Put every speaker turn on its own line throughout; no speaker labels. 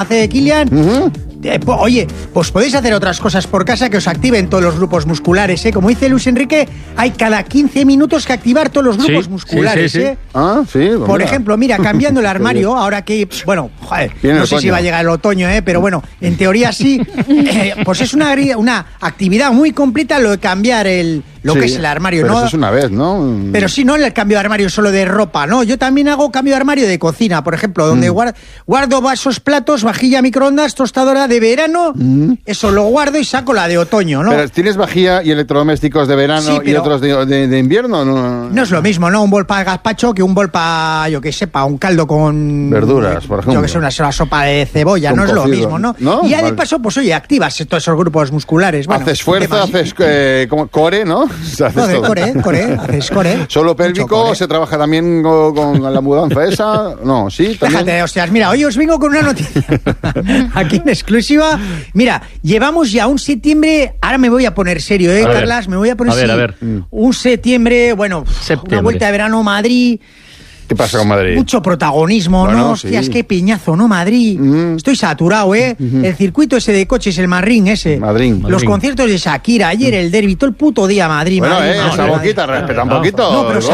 hace Kilian. Oye, pues podéis hacer otras cosas por casa que os activen todos los grupos musculares, ¿eh? Como dice Luis Enrique, hay cada 15 minutos que activar todos los grupos musculares, ¿eh?
Ah, sí. Pues
por ejemplo, mira, cambiando el armario, ahora que, bueno, joder, no sé si va a llegar el otoño, pero bueno, en teoría sí, pues es una actividad muy completa lo de cambiar lo que es el armario,
pero
¿no?
Eso es una vez, ¿no?
Pero sí, no el cambio de armario solo de ropa, ¿no? Yo también hago cambio de armario de cocina, por ejemplo, donde guardo vasos, platos, vajilla, microondas, tostadora de verano, eso lo guardo y saco la de otoño, ¿no?
Pero ¿tienes vajilla y electrodomésticos de verano y otros de invierno?
No es lo mismo, ¿no? Un bol para gazpacho que un bol para, yo que sé, para un caldo con...
verduras, por ejemplo.
Yo que sé, una sopa de cebolla, no es lo mismo, ¿no? Y ya de paso, pues oye, activas todos esos grupos musculares. Bueno,
haces fuerza, haces como core, ¿no?
Haces core.
¿Solo pélvico? ¿Se trabaja también con la mudanza esa? No, sí, también.
Déjate, hostias, mira, hoy os vengo con una noticia aquí en exclusiva. Mira, llevamos ya un septiembre, ahora me voy a poner serio, Carlas, me voy a poner serio. Un septiembre, bueno, una vuelta de verano Madrid.
¿Qué pasa con Madrid?
Mucho protagonismo,
bueno,
¿no? Hostias, qué piñazo, ¿no? Madrid. Estoy saturado, El circuito ese de coches, el Marrín ese.
Madrid.
Los conciertos de Shakira, ayer el derbi, todo el puto día Madrid.
Bueno,
Madrid,
esa boquita, respeta un poquito.
No, pero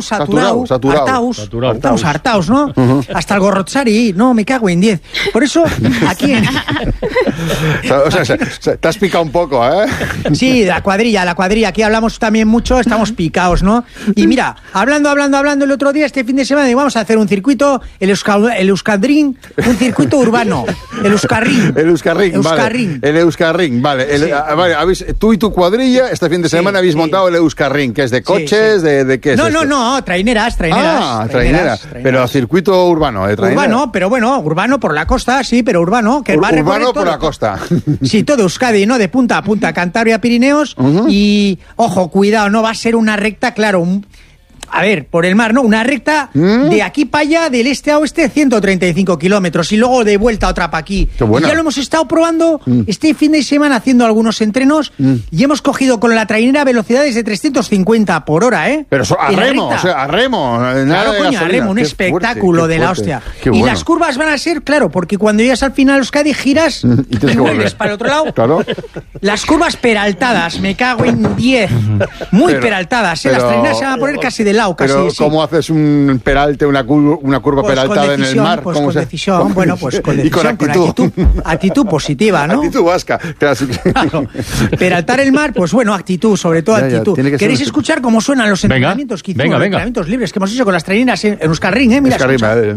hartaos, ¿no? Hasta el Gorrochari, no, me cago en 10. Por eso, aquí
o sea, te has picado un poco, ¿eh? Sí,
la cuadrilla, aquí hablamos también mucho, estamos picados, ¿no? Y mira, hablando el otro día, este fin de semana, vamos a hacer un circuito, el Euskadrin, un circuito urbano, el Euskarrin.
El Euskarrin, vale. Vale, tú y tu cuadrilla este fin de semana habéis montado el Euskarrin, que es de coches, ¿de qué es esto?
No, traineras.
Ah, traineras. Pero circuito urbano, de trainera.
Urbano, pero bueno, urbano por la costa, sí, pero urbano. Que
urbano por la costa.
Sí, todo Euskadi, ¿no? De punta a punta, Cantabria, Pirineos. Y, ojo, cuidado, no va a ser una recta, claro, a ver, por el mar, ¿no? Una recta de aquí para allá, del este a oeste, 135 kilómetros y luego de vuelta otra para aquí. Y ya lo hemos estado probando este fin de semana haciendo algunos entrenos y hemos cogido con la trainera velocidades de 350 por hora, ¿eh?
Pero a remo, a remo.
Claro, coño, a remo, un espectáculo de la hostia. Y las curvas van a ser, claro, porque cuando llegas al final Euskadi giras y vuelves para el otro lado.
Claro.
Las curvas peraltadas, me cago en 10. Muy peraltadas, Las traineras se van a poner casi de lado.
Pero
casi,
¿cómo haces un peralte, una curva peraltada en el mar?
Pues con decisión, bueno, pues con decisión, con actitud positiva, ¿no?
Actitud vasca.
Claro. Peraltar el mar, pues bueno, actitud, sobre todo actitud. ¿Queréis escuchar cómo suenan los entrenamientos que hicimos? Los entrenamientos libres que hemos hecho con las traineras en Euskarrin, Mira,
Euskarrin,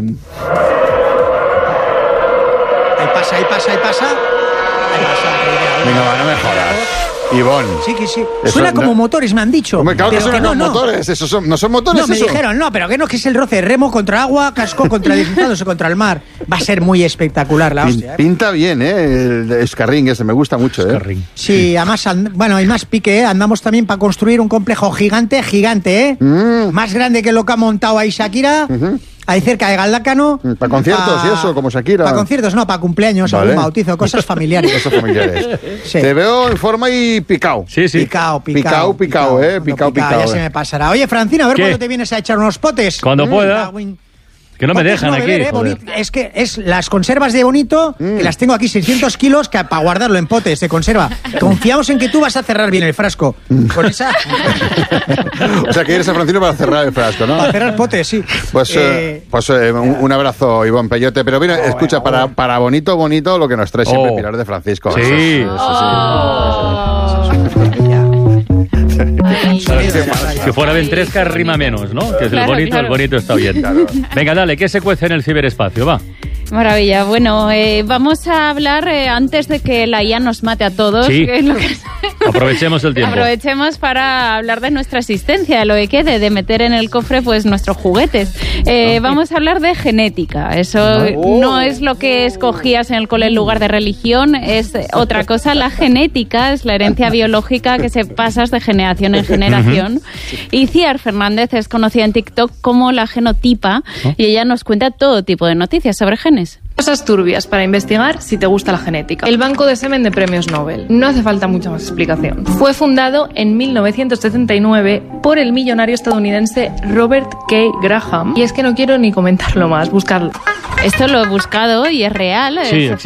Ahí pasa.
Venga, no me jodas. Ivonne.
Sí. Suena como motores, me han dicho.
Hombre, claro que suenan como motores. ¿No son motores?
No, me dijeron, pero que no, que es el roce. Remo contra agua, casco contra deslizándose contra el mar. Va a ser muy espectacular la hostia.
Pinta bien, el Euskarrin ese, me gusta mucho,
Sí, además, hay más pique, Andamos también para construir un complejo gigante, Más grande que lo que ha montado ahí Shakira. Ahí cerca de Galdácano.
¿Para conciertos y eso, como Shakira?
Para conciertos, no, para cumpleaños, algún bautizo, cosas familiares.
Sí. Te veo en forma y picao.
Sí. Picao.
Picao,
ya se me pasará. Oye, Francina, a ver cuándo te vienes a echar unos potes.
Cuando pueda. Que no me dejan aquí.
Es que es las conservas de Bonito, que las tengo aquí 600 kilos para guardarlo en potes de conserva. Confiamos en que tú vas a cerrar bien el frasco. Con esa...
O sea, que eres a Francino para cerrar el frasco, ¿no?
Para cerrar potes, sí.
Pues un abrazo, Ivonne Peyote. Pero mira, escucha, para bonito, lo que nos trae siempre Pilar de Francisco.
Sí. Si fuera ventresca rima menos, ¿no? Que es el bonito está bien. Claro. Venga, dale, ¿qué se cuece en el ciberespacio? Va.
Maravilla. Bueno, vamos a hablar antes de que la IA nos mate a todos.
Sí.
Que es lo que...
Aprovechemos el tiempo.
Aprovechemos para hablar de nuestra existencia, lo que quede, de meter en el cofre pues nuestros juguetes. Vamos a hablar de genética. Eso no es lo que escogías en el cole en lugar de religión, es otra cosa. La genética es la herencia biológica que se pasa de generación en generación. Y Ciar Fernández es conocida en TikTok como la genotipa y ella nos cuenta todo tipo de noticias sobre genes.
Cosas turbias para investigar si te gusta la genética. El Banco de Semen de Premios Nobel. No hace falta mucha más explicación. Fue fundado en 1979 por el millonario estadounidense Robert K. Graham. Y es que no quiero ni comentarlo más, buscarlo.
Esto lo he buscado y es real.
Sí,